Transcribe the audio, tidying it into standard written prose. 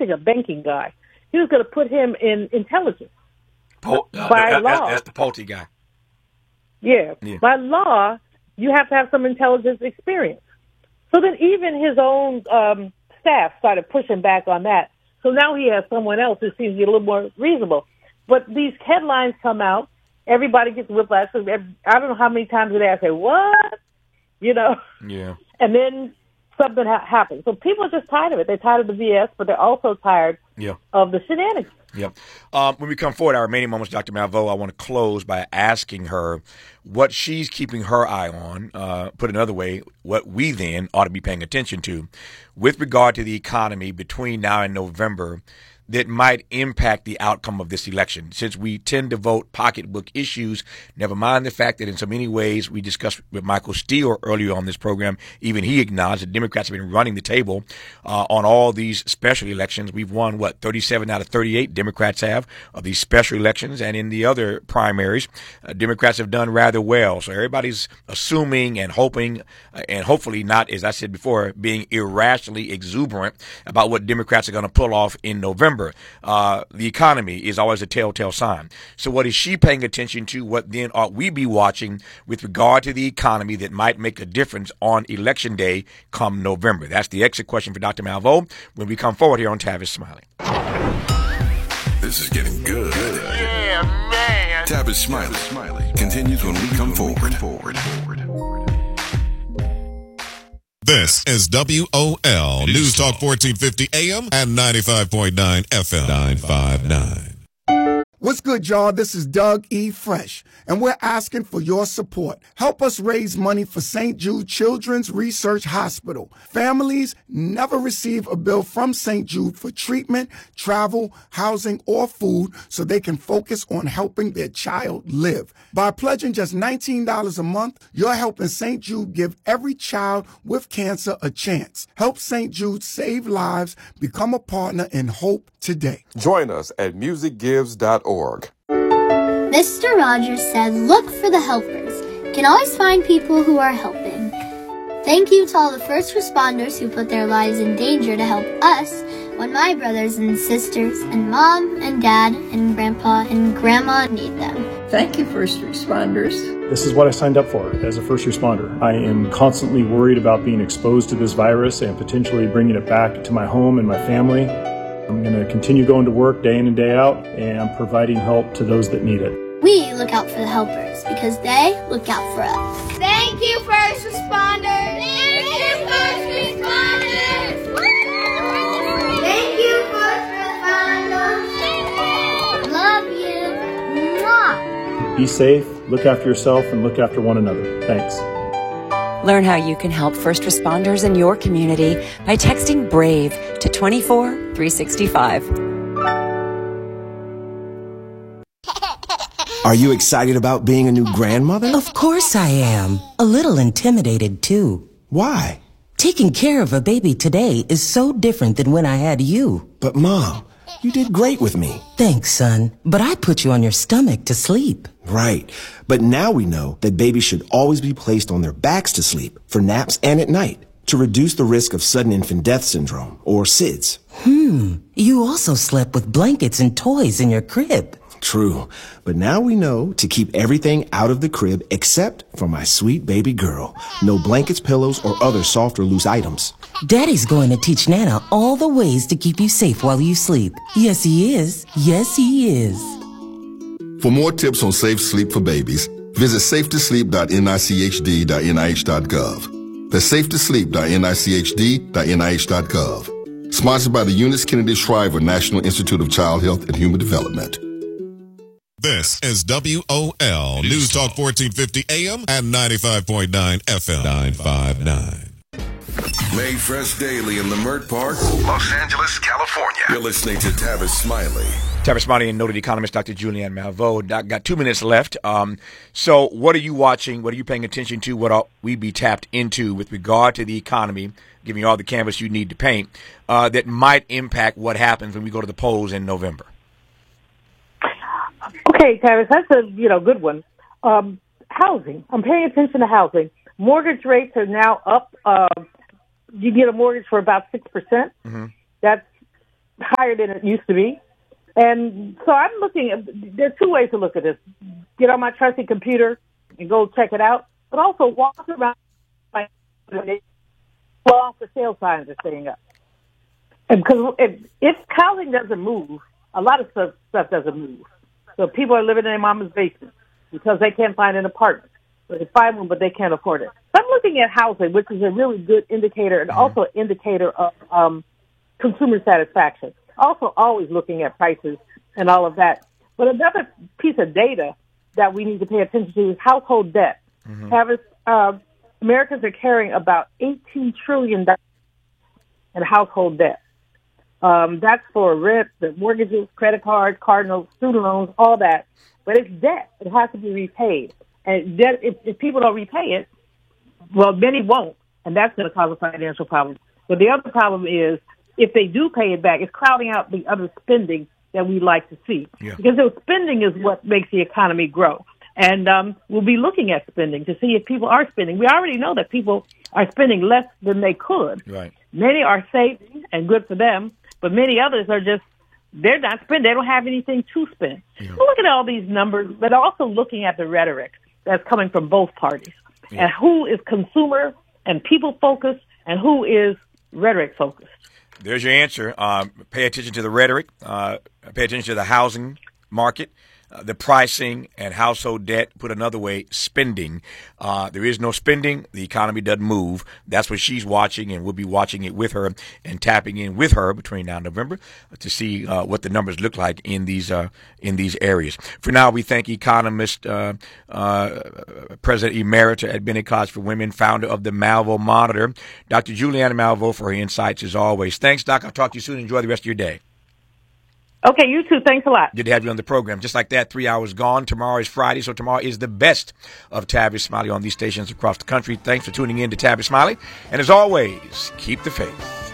think a banking guy. He was going to put him in intelligence by law. That's the Pulte guy. Yeah. By law, you have to have some intelligence experience. So then even his own staff started pushing back on that. So now he has someone else who seems to be a little more reasonable. But these headlines come out, everybody gets whiplash. I don't know how many times a day I say, what? You know? Yeah. And then something happens. So people are just tired of it. They're tired of the BS, but they're also tired of the shenanigans. Yep. When we come forward, our remaining moments, Dr. Malveaux, I want to close by asking her what she's keeping her eye on, put another way, what we then ought to be paying attention to with regard to the economy between now and November that might impact the outcome of this election. Since we tend to vote pocketbook issues, never mind the fact that in so many ways we discussed with Michael Steele earlier on this program, even he acknowledged that Democrats have been running the table on all these special elections. We've won, 37 out of 38 Democrats have of these special elections. And in the other primaries, Democrats have done rather well. So everybody's assuming and hoping and hopefully not, as I said before, being irrationally exuberant about what Democrats are going to pull off in November. The economy is always a telltale sign. So what is she paying attention to? What then ought we be watching with regard to the economy that might make a difference on Election Day come November? That's the exit question for Dr. Malveaux when we come forward here on Tavis Smiley. This is getting good. Yeah, man. Tavis Smiley continues when we come forward. This is WOL News Talk 1450 AM and 95.9 FM 959. What's good, y'all? This is Doug E. Fresh, and we're asking for your support. Help us raise money for St. Jude Children's Research Hospital. Families never receive a bill from St. Jude for treatment, travel, housing, or food so they can focus on helping their child live. By pledging just $19 a month, you're helping St. Jude give every child with cancer a chance. Help St. Jude save lives. Become a partner in hope today. Join us at musicgives.org. Mr. Rogers said, look for the helpers. You can always find people who are helping. Thank you to all the first responders who put their lives in danger to help us when my brothers and sisters and mom and dad and grandpa and grandma need them. Thank you, first responders. This is what I signed up for as a first responder. I am constantly worried about being exposed to this virus and potentially bringing it back to my home and my family. I'm going to continue going to work day in and day out and providing help to those that need it. We look out for the helpers because they look out for us. Thank you, first responders. Thank you, first responders. Thank you, first responders. Love you. Mwah. Be safe, look after yourself, and look after one another. Thanks. Learn how you can help first responders in your community by texting BRAVE to 24365. Are you excited about being a new grandmother? Of course I am. A little intimidated, too. Why? Taking care of a baby today is so different than when I had you. But, Mom, you did great with me. Thanks, son. But I put you on your stomach to sleep. Right. But now we know that babies should always be placed on their backs to sleep for naps and at night to reduce the risk of sudden infant death syndrome, or SIDS. You also slept with blankets and toys in your crib. True. But now we know to keep everything out of the crib except for my sweet baby girl. No blankets, pillows, or other soft or loose items. Daddy's going to teach Nana all the ways to keep you safe while you sleep. Yes, he is. Yes, he is. For more tips on safe sleep for babies, visit safetosleep.nichd.nih.gov. That's safetosleep.nichd.nih.gov. Sponsored by the Eunice Kennedy Shriver National Institute of Child Health and Human Development. This is WOL News Talk 1450 AM and 95.9 FM 959. Made fresh daily in Leimert Park, Los Angeles, California. You're listening to Tavis Smiley. Tavis Smiley and noted economist Dr. Julianne Malveaux. Got 2 minutes left. So what are you watching? What are you paying attention to? What ought we be tapped into with regard to the economy, giving you all the canvas you need to paint, that might impact what happens when we go to the polls in November? Okay, Tavis, that's a good one. Housing. I'm paying attention to housing. Mortgage rates are now up. You get a mortgage for about 6%. Mm-hmm. That's higher than it used to be. And so I'm looking at, there's two ways to look at this. Get on my trusty computer and go check it out, but also walk around while the sale signs are staying up. And because if housing doesn't move, a lot of stuff doesn't move. So people are living in their mama's basement because they can't find an apartment. They can find one, but they can't afford it. So I'm looking at housing, which is a really good indicator and also an indicator of consumer satisfaction. Also always looking at prices and all of that. But another piece of data that we need to pay attention to is household debt. Americans are carrying about $18 trillion in household debt. That's for rent, the mortgages, credit cards, car notes, student loans, all that. But it's debt. It has to be repaid. And debt, if people don't repay it, well, many won't, and that's going to cause a financial problem. But the other problem is, if they do pay it back, it's crowding out the other spending that we like to see. Yeah. Because the spending is what makes the economy grow. And we'll be looking at spending to see if people are spending. We already know that people are spending less than they could. Right. Many are saving, and good for them, but many others are just, they're not spending. They don't have anything to spend. Yeah. So look at all these numbers, but also looking at the rhetoric that's coming from both parties. Yeah. And who is consumer and people-focused and who is rhetoric-focused. There's your answer. Pay attention to the rhetoric. Pay attention to the housing market, the pricing, and household debt. Put another way, spending. There is no spending. The economy doesn't move. That's what she's watching, and we'll be watching it with her and tapping in with her between now and November to see what the numbers look like in these areas. For now, we thank economist, President Emerita at Bennett College for Women, founder of the Malveaux Monitor, Dr. Juliana Malveaux, for her insights as always. Thanks, Doc. I'll talk to you soon. Enjoy the rest of your day. Okay, you too. Thanks a lot. Good to have you on the program. Just like that, 3 hours gone. Tomorrow is Friday, so tomorrow is the best of Tavis Smiley on these stations across the country. Thanks for tuning in to Tavis Smiley. And as always, keep the faith.